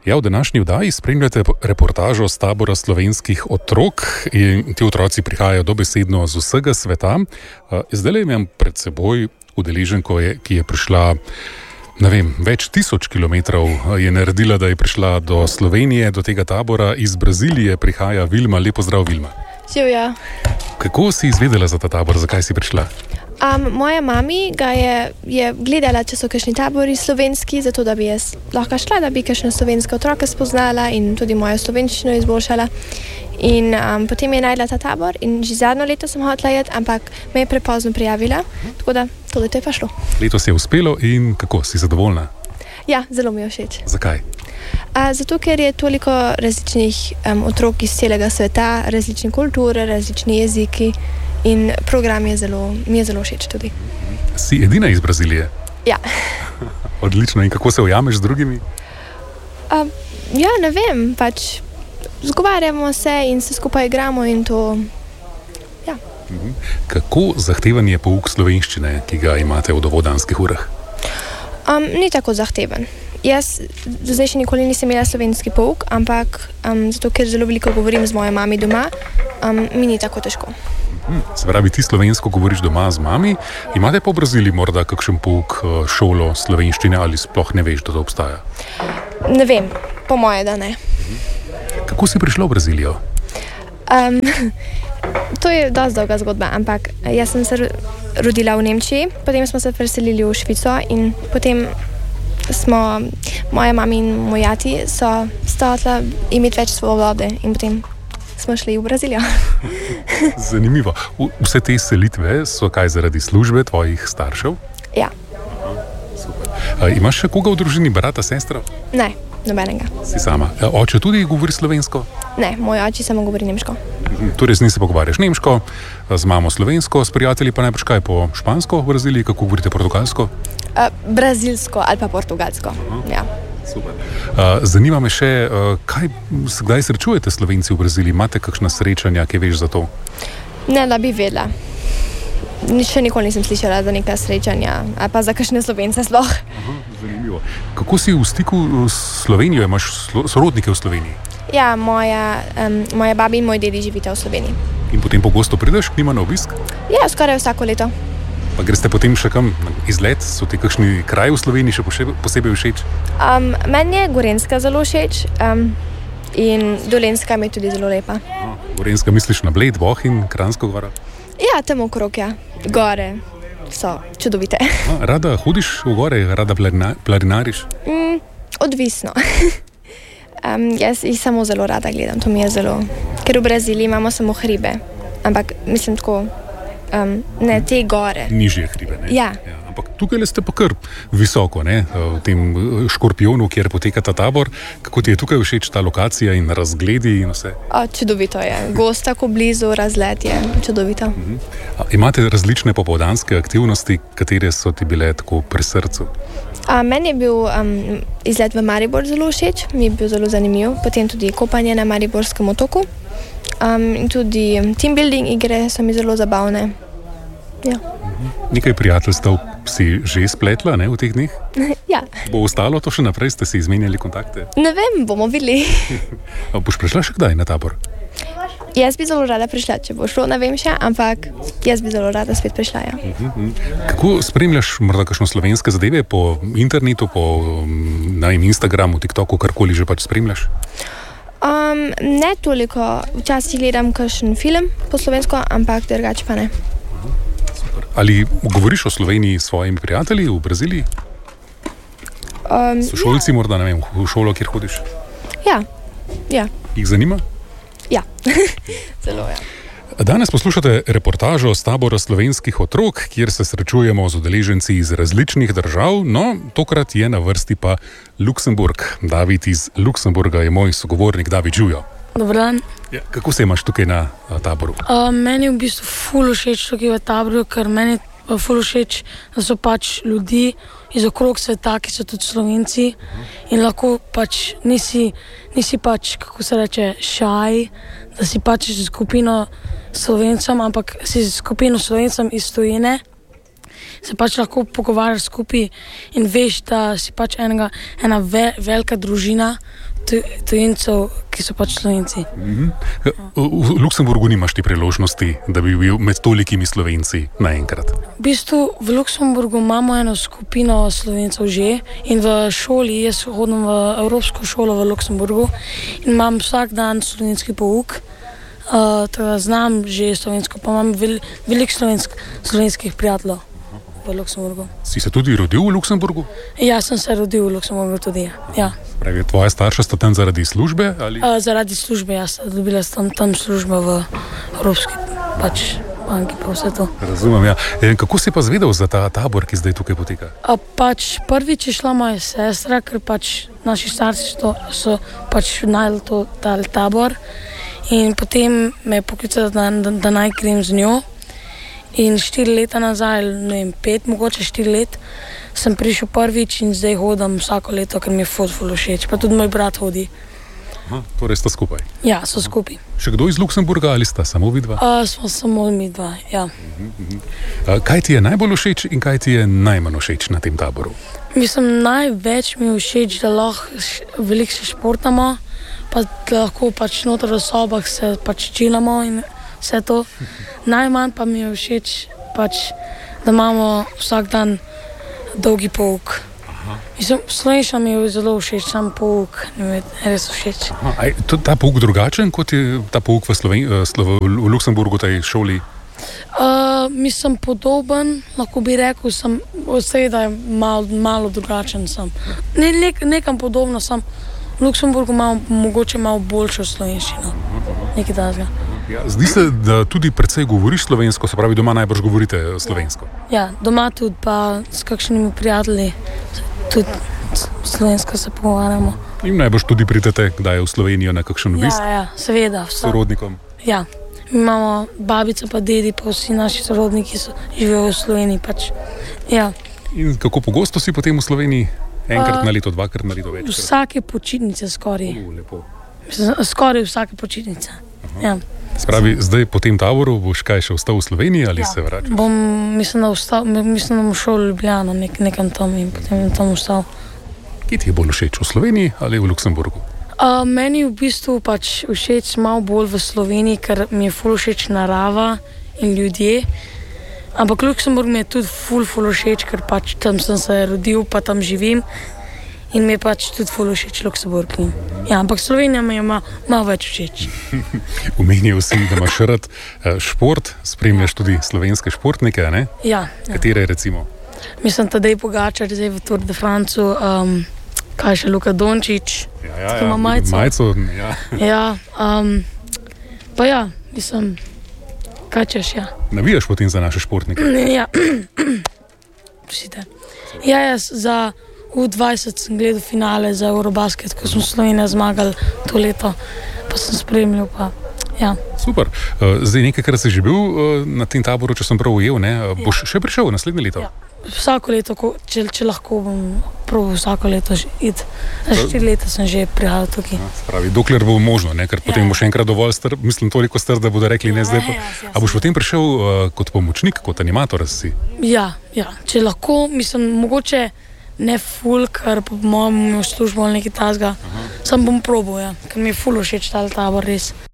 Ja, v današnji vdaji spremljate reportažo z tabora slovenskih otrok in ti otroci prihajajo dobesedno z vsega sveta. Zdaj imam pred seboj udeleženko, ki je prišla, ne vem, več tisoč kilometrov je naredila, da je prišla do Slovenije, do tega tabora. Iz Brazilije prihaja Vilma. Lep pozdrav, Vilma. Živja. Kako si izvedela za ta tabor, zakaj si prišla? Moja mami ga je gledala, če so kakšni tabori slovenski, zato da bi jaz lahko šla, da bi kakšne slovenske otroke spoznala in tudi mojo slovenščino izboljšala. In potem je najdla ta tabor in že zadnjo leto sem hotela iti, ampak me je prepozno prijavila, tako da to leto je pa šlo. Letos je uspelo in kako, si zadovoljna? Ja, zelo mi je všeč. Zakaj? Zato, ker je toliko različnih otrok iz celega sveta, različne kulture, različni jeziki. In program mi je zelo všeč tudi. Si edina iz Brazilije? Ja. Odlično. In kako se ujameš z drugimi? Ja, ne vem, pač zgovarjamo se in se skupaj igramo in to, ja. Kako zahteven je pouk slovenščine, ki ga imate v dopoldanskih urah? Ni tako zahteven. Jaz do zdaj še nikoli nisem imela slovenski pouk, ampak zato, ker zelo veliko govorim z mojo mami doma, mi ni tako težko. Se pravi, ti slovensko govoriš doma z mami, imate pa v Braziliji morda kakšen pouk, šolo slovenščine ali sploh ne veš, da to obstaja? Ne vem, po moje, da ne. Kako si prišla v Brazilijo? To je dosti dolga zgodba, ampak jaz sem se rodila v Nemčiji, potem smo se preselili v Švico in potem smo, moja mami in moj ati so hotela imeti več svobode in potem smo šli v Brazilijo. Zanimivo. Vse te selitve so kaj zaradi službe tvojih staršev? Ja. Super. Imaš še koga v družini, brata, sestra? Ne, nobenega. Si sama. Oče tudi govori slovensko? Ne, moj oče samo govori nemško. Torej z njim se pogovarjaš nemško, z mamo slovensko, s prijatelji pa najbrž kaj po špansko v Braziliji, kako govorite portugalsko? Brazilsko ali pa portugalsko, ja. Super. Zanima me še, kdaj srečujete Slovenci v Braziliji? Imate kakšna srečanja, kaj veš za to? Ne, da bi vedela. Še nikoli nisem slišala za neka srečanja, ali pa za kakšne Slovence sploh. Zanimivo. Kako si v stiku s Slovenijo? Imaš sorodnike v Sloveniji? Ja, moja babi in moj dedi živita v Sloveniji. In potem pogosto prideš k njima na obisk? Ja, skoraj vsako leto. Pa greste potem še kam izlet? So ti kakšni kraji v Sloveniji še posebej všeč? Meni je Gorenjska zelo všeč in Dolenjska mi je tudi zelo lepa. Gorenjska misliš na Bled, Bohinj, Kranjsko goro? Ja, tam okrog, ja. Gore so čudovite. Rada hodiš v gore, rada planinariš? Odvisno. Jaz jih samo zelo rada gledam, to mi je zelo. Ker v Braziliji imamo samo hribe, ampak mislim tako, ne te gore. Nižje hribe, ne? Ja. Ampak tukaj ste pa kar visoko, ne? V tem Škorpijonu, kjer poteka ta tabor. Kako ti je tukaj všeč ta lokacija in razgledi in vse? Čudovito je. Gost tako blizu, razgled je čudovito. Imate različne popoldanske aktivnosti, katere so ti bile tako pri srcu? Meni je bil izlet v Maribor zelo všeč, mi je bil zelo zanimiv. Potem tudi kopanje na Mariborskem otoku. In tudi team building igre so mi zelo zabavne. Ja. Nekaj prijateljstev si že spletla, ne, v teh dneh? Ja. Bo ostalo to še naprej, ste si izmenjali kontakte? Ne vem, bomo videli. Boš prišla še kdaj na tabor? Jaz bi zelo rada prišla, če bo šlo, ne vem še, ampak jaz bi zelo rada spet prišla, ja. Kako spremljaš morda kakšno slovenske zadeve po internetu, po Instagramu, TikToku, karkoli že pač spremljaš? Ne toliko. Včasih gledam kakšen film po slovensko, ampak drugače pa ne. Super. Ali govoriš o Sloveniji s svojimi prijatelji v Braziliji? Sošolci morda, ne vem, v šolo, kjer hodiš? Ja. Jih zanima? Ja, zelo, ja. Danes poslušate reportažo z tabora slovenskih otrok, kjer se srečujemo z udeleženci iz različnih držav, no, tokrat je na vrsti pa Luksemburg. David iz Luksemburga je moj sogovornik, David, živijo. Dobar dan. Ja, kako se imaš tukaj na taboru? Meni je v bistvu ful všeč tukaj v taboru, ker meni je ful všeč, da so pač ljudi iz okrog sveta, ki so tudi Slovenci in lahko pač nisi pač, kako se reče, šaj, da si pač skupino Slovencem, ampak si skupino Slovencem iz tujine se pač lahko pogovarjaš skupaj in veš, da si pač ena velika družina tujincev, ki so pač Slovenci. V Luksemburgu nimaš te priložnosti, da bi bil med tolikimi Slovenci naenkrat. V bistvu v Luksemburgu imamo eno skupino Slovencev že in v šoli, jaz hodim v Evropsko šolo v Luksemburgu in imam vsak dan slovenski pouk. Teda znam že slovensko, pa imam veliko slovenskih prijateljev v Luksemburgu. Si se tudi rodil v Luksemburgu? Ja, sem se rodil v Luksemburgu tudi, ja. Pravi, tvoja starša sta tam zaradi službe? Ali? Zaradi službe, ja, dobila sem tam službo v Evropski pač banki, pa vse to. Razumem, ja. Kako si pa zvedel za ta tabor, ki zdaj tukaj poteka? Pač prvič je šla moja sestra, ker pač naši starci so pač našli ta tabor in potem me je poklicala, da naj grem z njo. In 4 leta nazaj, ne vem, 5, mogoče 4 let, sem prišel prvič in zdaj hodim vsako leto, ker mi je ful všeč. Pa tudi moj brat hodi. Torej sta skupaj? Ja, so skupaj. Še kdo iz Luksemburga ali sta samo vidva? Smo samo midva, ja. Kaj ti je najbolj všeč in kaj ti je najmanj všeč na tem taboru? Mislim, največ mi je všeč, da lahko veliko se športamo, pa da lahko pač noter v sobah se pač čilamo in vse to. Najmanj pa mi je všeč, pač, da imamo vsak dan dolgi pouk. Slovenščina mi je zelo všeč, sam pouk mi je res všeč. Je ta pouk drugačen kot je ta pouk v Luksemburgu, tej šoli? Mislim podoben, lahko bi rekel, vse da je malo drugačen sem. Nekam podobno sem. V Luksemburgu imamo mogoče malo boljšo slovenščino. Nekaj takega. Ja, zdi se, da tudi precej govoriš slovensko, se pravi, doma najbrž govorite slovensko. Ja, doma tudi pa s kakšnimi prijatelji tudi slovensko se pogovarjamo. In najbrž tudi pridete, kdaj je v Slovenijo na kakšen obisk? Ja, seveda. Sorodnikom? Ja, imamo babice pa dedi, pa vsi naši sorodniki živijo v Sloveniji pač. Ja. In kako pogosto si potem v Sloveniji? Enkrat na leto, dvakrat na leto, večkrat? Vsake počitnice skoraj. Lepo. Skoraj vsake počitnice. Ja. Spravi, zdaj po tem taboru boš kaj še ostal v Sloveniji ali se vračaš? Mislim, da bom šel v Ljubljano nekam tam in potem tam ostal. Kje ti je bolj všeč, v Sloveniji ali v Luksemburgu? Meni v bistvu pač všeč malo bolj v Sloveniji, ker mi je ful všeč narava in ljudje. Ampak Luksemburg mi je tudi ful všeč, ker pač tam sem se rodil, pa tam živim. In mi je pač tudi ful všeč Luksemburg. Ja, ampak Slovenija mi je malo več všeč. Omenil si, da imaš rad šport, spremljaš tudi slovenske športnike, ne? Ja. Katere recimo? Mislim, Tadej Pogačar, zdaj v Tour de Francu, kaj še Luka Dončić, ki ima majico. Ja, pa ja, mislim, kaj češ, ja. Navijaš potem za naše športnike? Ja, prosite. Ja, jaz za U20 sem gledal finale za Eurobasket, ko smo Slovenija zmagali to leto, pa sem spremljal, pa ja. Super. Zdaj nekajkrat si že bil na tem taboru, če sem prav ujel, ne? Boš še prišel naslednje leto? Ja. Vsako leto, če lahko bom probil vsako leto iti. Za 4 leta sem že prihajal tukaj. Spravi, dokler bo možno, ne? Ker potem bo še enkrat dovolj star, mislim toliko star, da bodo rekli ne zdaj pa. A boš potem prišel kot pomočnik, kot animator si? Ja, če lahko, mislim, mogoče ne ful, ker po mojem službo ali nekaj tazga. Sam bom probil, ja, ker mi je ful všeč ta tabor res.